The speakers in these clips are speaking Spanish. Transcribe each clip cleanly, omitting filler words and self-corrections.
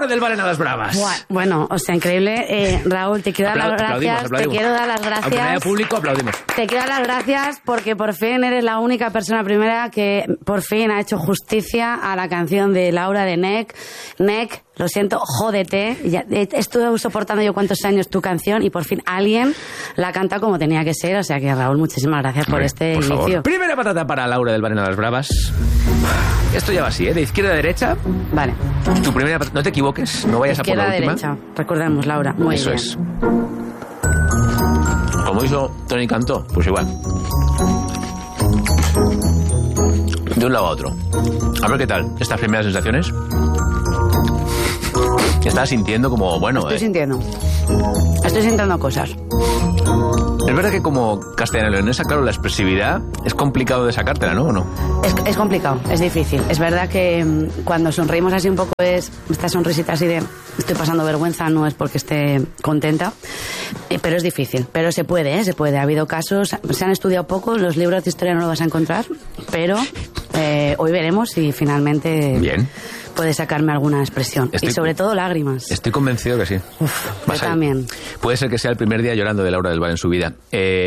Laura del Val en Las Bravas. Bueno, o sea, increíble. Raúl, te quiero dar las gracias. Aplaudimos. Te quiero dar las gracias. Aunque no haya público, aplaudimos. Te quiero dar las gracias porque por fin eres la única persona primera que por fin ha hecho justicia a la canción de Laura de Nek. Nek, lo siento, jódete. Ya, estuve soportando yo cuántos años tu canción y por fin alguien la canta como tenía que ser. O sea que, Raúl, muchísimas gracias por este inicio. Favor. Primera patata para Laura del Val en Las Bravas. Esto ya va así, ¿eh? De izquierda a derecha. Vale. Tu primera patata. No te equivoques, no vayas a por la última. Izquierda a derecha. Recordemos, Laura. Muy Eso bien. es. Como hizo Tony Cantó, pues igual. De un lado a otro. A ver qué tal, estas primeras sensaciones. Estás sintiendo como, bueno... Estoy sintiendo cosas. Es verdad que como castellano-leonesa, claro, la expresividad es complicado de sacártela, ¿no? ¿O no? Es complicado, es difícil. Es verdad que cuando sonreímos así un poco es esta sonrisita así de estoy pasando vergüenza, no es porque esté contenta, pero es difícil. Pero se puede, se puede. Ha habido casos, se han estudiado poco, los libros de historia no lo vas a encontrar, pero hoy veremos si finalmente... Bien. Puede sacarme alguna expresión. Y sobre todo lágrimas. Estoy convencido que sí. Yo también. Puede ser que sea el primer día llorando de Laura del Val en su vida.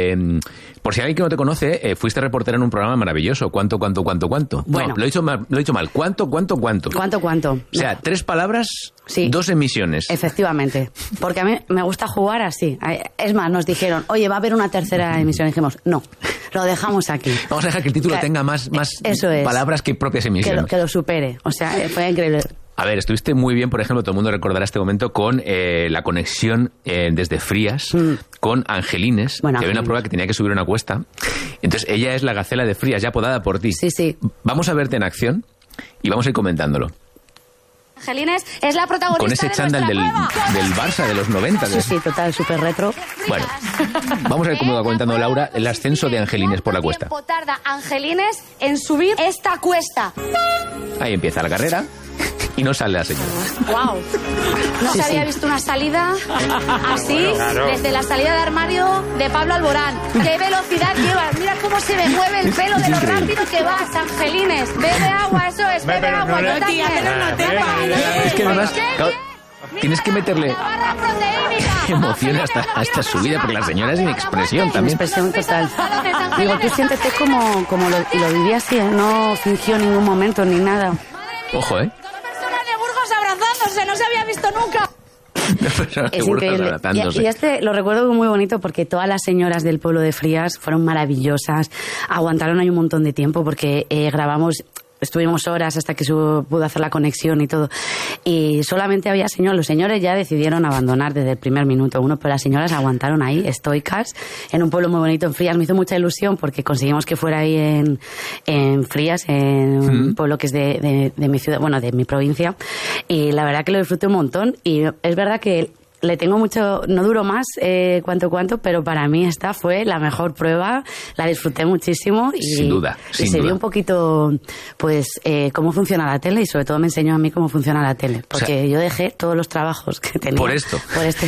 Por si alguien que no te conoce, fuiste reportera en un programa maravilloso. ¿Cuánto? Bueno. No, lo he dicho mal. ¿Cuánto? ¿Cuánto? O sea, 3 palabras, sí. 2 emisiones. Efectivamente. Porque a mí me gusta jugar así. Es más, nos dijeron, oye, va a haber una tercera emisión. Y dijimos, no, lo dejamos aquí. Vamos a dejar que el título tenga más palabras que propias emisiones. Que lo supere. O sea, fue increíble. A ver, estuviste muy bien, por ejemplo, todo el mundo recordará este momento con la conexión desde Frías con Angelines, que había una prueba que tenía que subir una cuesta. Entonces, ella es la gacela de Frías, ya apodada por ti. Sí. Vamos a verte en acción y vamos a ir comentándolo. Angelines es la protagonista. Con ese chándal del Barça de los 90. Sí, total, súper retro. Bueno, vamos a ver cómo va comentando Laura el ascenso de Angelines por la cuesta. ¿Cuánto tiempo tarda Angelines en subir esta cuesta? Ahí empieza la carrera. Y no sale la señora. ¡Wow! No se había visto una salida así desde la salida de armario de Pablo Alborán. ¡Qué velocidad llevas! Mira cómo se me mueve el pelo de lo rápido que vas, Angelines. Bebe agua, eso es, bebe agua. No, tía, pero no te vale. Es que además... Tienes que meterle emoción hasta su vida, porque la señora es sin expresión también. Expresión total. Digo, tú siéntete como lo viví así, ¿eh? No fingió ningún momento ni nada. Ojo, ¿eh? Abrazándose, no se había visto nunca. Es increíble. Y este lo recuerdo muy bonito porque todas las señoras del pueblo de Frías fueron maravillosas, aguantaron ahí un montón de tiempo porque estuvimos horas hasta que pudo hacer la conexión y todo. Y solamente había señores. Los señores ya decidieron abandonar desde el primer minuto 1, pero las señoras aguantaron ahí, estoicas, en un pueblo muy bonito, en Frías. Me hizo mucha ilusión porque conseguimos que fuera ahí en Frías, en un pueblo que es de mi ciudad, bueno, de mi provincia. Y la verdad que lo disfruté un montón. Y es verdad que le tengo mucho, no duró más cuánto, pero para mí esta fue la mejor prueba, la disfruté muchísimo y, sin duda. Y se vio un poquito pues cómo funciona la tele y sobre todo me enseñó a mí cómo funciona la tele, porque yo dejé todos los trabajos que tenía. Por este.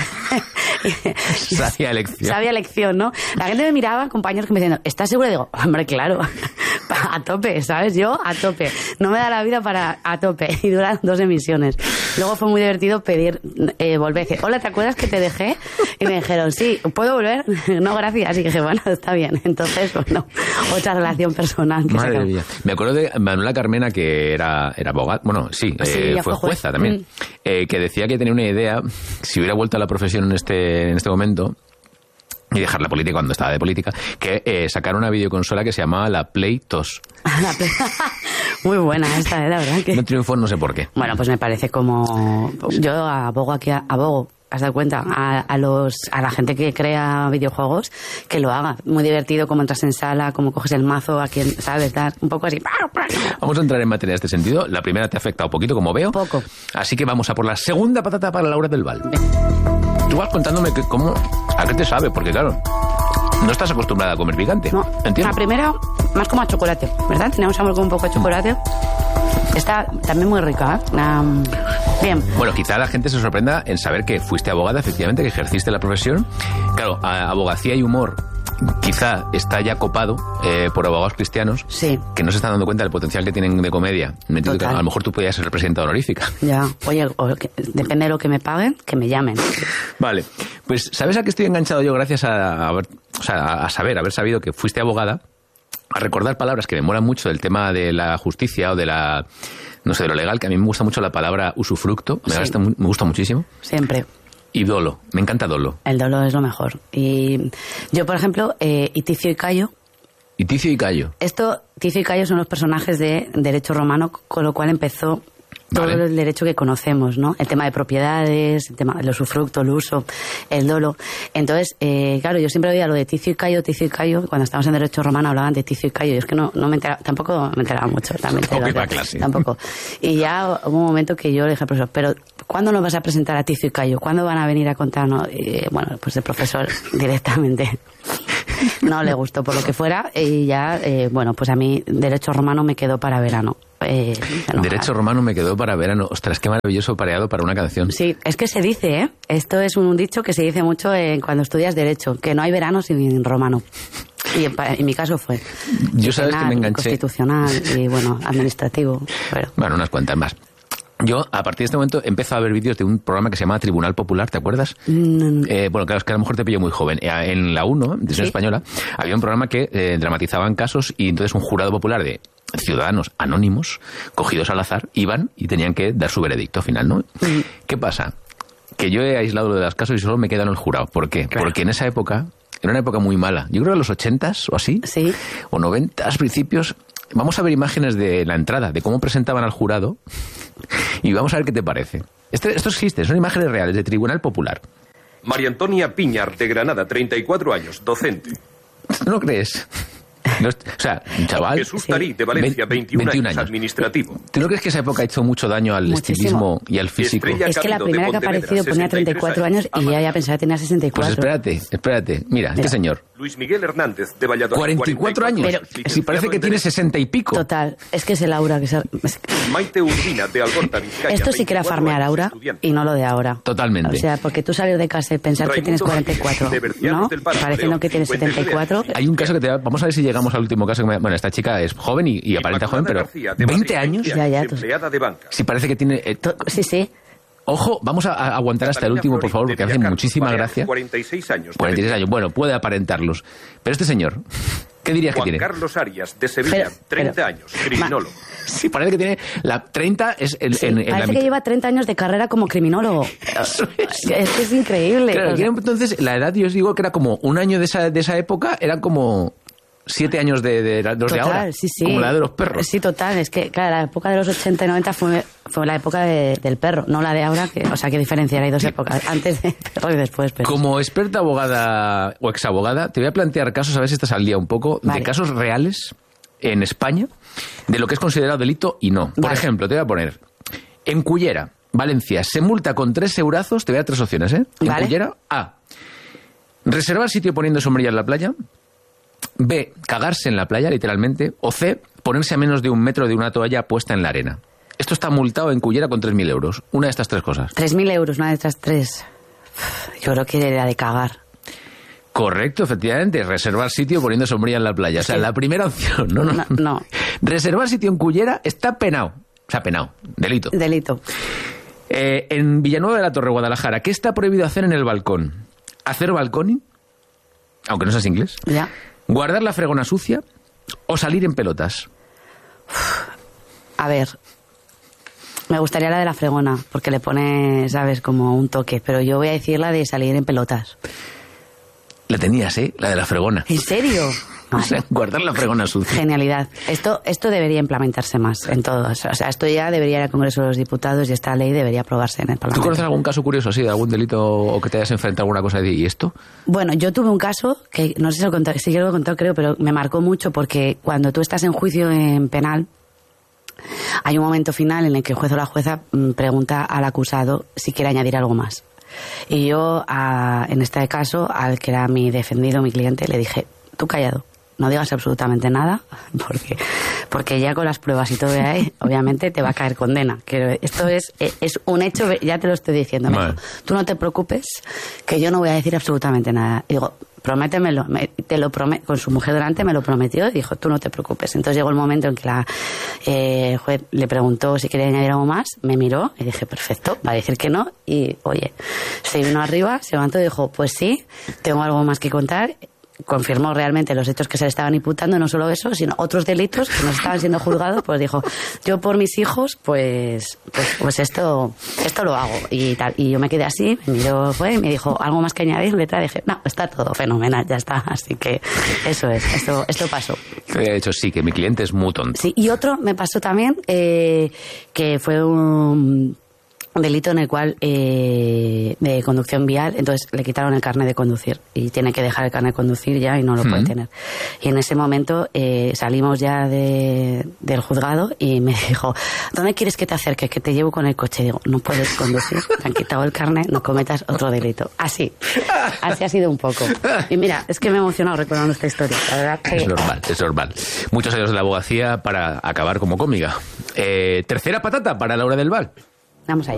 Sabía lección, ¿no? La gente me miraba, compañeros que me decían, ¿estás segura? Y digo, hombre, claro, a tope, ¿sabes? Yo a tope, no me da la vida para a tope y duran 2 emisiones. Luego fue muy divertido pedir, volver, decir, hola, ¿te acuerdas que te dejé? Y me dijeron, sí, ¿puedo volver? No, gracias. Y dije, bueno, está bien. Entonces, bueno, otra relación personal. Madre mía. Me acuerdo de Manuela Carmena, que era abogada, bueno, sí, fue jueza también, que decía que tenía una idea, si hubiera vuelto a la profesión en este momento, y dejar la política cuando estaba de política, que sacar una videoconsola que se llamaba la Play 2. Muy buena esta, la verdad que... No triunfó, no sé por qué. Bueno, pues me parece como... Yo abogo, ¿has dado cuenta? A la gente que crea videojuegos, que lo haga. Muy divertido, como entras en sala, como coges el mazo, a quien, ¿sabes? Dar un poco así... Vamos a entrar en materia en este sentido. La primera te ha afectado un poquito, como veo. Poco. Así que vamos a por la segunda patata para Laura del Val. Tú vas contándome a qué te sabe, porque claro, no estás acostumbrada a comer picante. No, ¿entiendes? La primera, más como a chocolate, ¿verdad? Tenemos algo con un poco de chocolate. Está también muy rica, ¿eh? Bien. Bueno, quizá la gente se sorprenda en saber que fuiste abogada, efectivamente, que ejerciste la profesión. Claro, abogacía y humor quizá está ya copado por abogados cristianos que no se están dando cuenta del potencial que tienen de comedia. Que a lo mejor tú podías ser presidenta honorífica. Ya, oye, depende de lo que me paguen, que me llamen. Vale, pues ¿sabes a qué estoy enganchado yo gracias a haber sabido que fuiste abogada? A recordar palabras que me molan mucho del tema de la justicia o de la, no sé, de lo legal, que a mí me gusta mucho la palabra usufructo, me gusta muchísimo. Siempre. Y dolo, me encanta dolo. El dolo es lo mejor. Y yo, por ejemplo, Ticio y Cayo. ¿Y Ticio y Cayo? Ticio y Cayo son los personajes de derecho romano, con lo cual empezó todo el derecho que conocemos, ¿no? El tema de propiedades, el tema del usufructo, el uso, el dolo. Entonces, claro, yo siempre oía lo de Ticio y Cayo, cuando estábamos en derecho romano hablaban de Ticio y Cayo, y es que no me enteraba, tampoco me enteraba mucho, también. Tampoco. Y ya hubo un momento que yo le dije al profesor, pero ¿cuándo nos vas a presentar a Ticio y Cayo? ¿Cuándo van a venir a contarnos? Y, bueno, pues el profesor directamente no le gustó por lo que fuera, y ya, bueno, pues a mí derecho romano me quedó para verano. Derecho romano me quedó para verano. Ostras, qué maravilloso pareado para una canción. Sí, es que se dice, ¿eh? Esto es un dicho que se dice mucho cuando estudias derecho, que no hay verano sin romano. Y en mi caso fue. Yo sabes que me enganché. Constitucional y, bueno, administrativo. Bueno, unas cuantas más. Yo, a partir de este momento, empecé a ver vídeos de un programa que se llama Tribunal Popular, ¿te acuerdas? Bueno, claro, es que a lo mejor te pillo muy joven. En la 1, de Española, había un programa que dramatizaban casos y entonces un jurado popular de ciudadanos anónimos, cogidos al azar, iban y tenían que dar su veredicto final, ¿no? ¿Qué pasa? Que yo he aislado lo de los casos y solo me queda en el jurado. ¿Por qué? Claro. Porque en esa época, era una época muy mala. Yo creo que en los 80s o así, o 90s, principios. Vamos a ver imágenes de la entrada, de cómo presentaban al jurado, y vamos a ver qué te parece. Esto existe, son imágenes reales de Tribunal Popular. María Antonia Piñar, de Granada, 34 años, docente. ¿No lo crees? No, o sea, un chaval... Jesús Tarí, de Valencia, 21 años, administrativo. ¿Tú no crees que esa época ha hecho mucho daño al estilismo y al físico? Es que la primera que ha aparecido ponía 34 años y ya había pensado que tenía 64. Pues espérate. Mira, este señor. Luis Miguel Hernández, de Valladolid. 44 años. Pero, si parece que tiene 60 y pico. Total, es que es el aura. Maite Urbina, de Algorta, Vizcaya. Esto sí que era farmear aura y no lo de ahora. Totalmente. O sea, porque tú salir de casa y pensar que tienes 44, ¿no? Pareciendo que tienes 74. Hay un caso que vamos a ver si llegamos al último caso. Bueno, esta chica es joven y aparenta joven, pero 20 años. Ya. Sí, parece que tiene... Sí. Ojo, vamos a aguantar hasta el último, por favor, porque hace muchísima gracia. 46 años. 46 años, bueno, puede aparentarlos. Pero este señor, ¿qué dirías que tiene? Juan Carlos Arias, de Sevilla, 30 años, criminólogo. Sí, parece que tiene... La 30 es... parece que lleva 30 años de carrera como criminólogo. Es increíble. Claro, entonces, la edad, yo os digo que era como un año de esa época, era como... 7 años de los total, de ahora, sí. como la de los perros. Sí, total, es que claro, la época de los 80 y 90 fue la época del perro, no la de ahora, o sea, qué diferencia, hay dos épocas, antes de perro y después perro. Como experta abogada o exabogada, te voy a plantear casos, a ver si estás al día un poco, de casos reales en España, de lo que es considerado delito y no. Por ejemplo, te voy a poner, en Cullera, Valencia, se multa con 3 eurazos, te voy a dar 3 opciones, ¿eh? En Cullera, A, reservar sitio poniendo sombrilla en la playa. B, cagarse en la playa, literalmente. O C, ponerse a menos de 1 metro de una toalla puesta en la arena. Esto está multado en Cullera con 3.000 euros. Una de estas 3 cosas. 3.000 euros, una de estas 3. Yo creo que era de cagar. Correcto, efectivamente. Reservar sitio poniendo sombrilla en la playa. O sea, la primera opción. No. Reservar sitio en Cullera está penado. O sea, penado. Delito. En Villanueva de la Torre, Guadalajara, ¿qué está prohibido hacer en el balcón? ¿Hacer balconing? Aunque no seas inglés. Ya. ¿Guardar la fregona sucia o salir en pelotas? A ver, me gustaría la de la fregona, porque le pone, ¿sabes?, como un toque. Pero yo voy a decir la de salir en pelotas. La tenías, ¿eh? La de la fregona. ¿En serio? O sea, guardar la fregona sucia. Genialidad. Esto debería implementarse más en todos. O sea, esto ya debería ir al Congreso de los Diputados y esta ley debería aprobarse en el Parlamento. ¿Tú conoces algún caso curioso así, de algún delito o que te hayas enfrentado a alguna cosa y esto? Bueno, yo tuve un caso que no sé si lo conté, sí que lo he contado, creo, pero me marcó mucho porque cuando tú estás en juicio en penal, hay un momento final en el que el juez o la jueza pregunta al acusado si quiere añadir algo más. Y yo, en este caso, al que era mi defendido, mi cliente, le dije, tú callado. No digas absolutamente nada, porque ya con las pruebas y todo que hay, obviamente te va a caer condena. Que esto es un hecho, ya te lo estoy diciendo. Vale. Tú no te preocupes, que yo no voy a decir absolutamente nada. Y digo, prométemelo, te lo prometo. Con su mujer delante me lo prometió y dijo, tú no te preocupes. Entonces llegó el momento en que la juez le preguntó si quería añadir algo más, me miró y dije, perfecto, va a decir que no. Y oye, se vino arriba, se levantó y dijo, pues sí, tengo algo más que contar. Confirmó realmente los hechos que se le estaban imputando, no solo eso, sino otros delitos que nos estaban siendo juzgados. Pues dijo, yo por mis hijos, pues esto lo hago y tal. Y yo me quedé así, me miró, y me dijo, ¿algo más que añadir? Letra, dije, no, está todo fenomenal, ya está. Así que eso es, esto pasó. De hecho, sí, que mi cliente es muy tonto. Sí, y otro me pasó también, que fue un delito en el cual de conducción vial, entonces le quitaron el carnet de conducir y tiene que dejar el carnet de conducir ya y no lo puede tener. Y en ese momento salimos ya del juzgado y me dijo, ¿dónde quieres que te acerque? Que te llevo con el coche. Digo, no puedes conducir, te han quitado el carnet, no cometas otro delito. Así ha sido un poco. Y mira, es que me he emocionado recordando esta historia. La verdad que... Es normal. Muchos años de la abogacía para acabar como cómica. Tercera patata para Laura del Val. Vamos allá.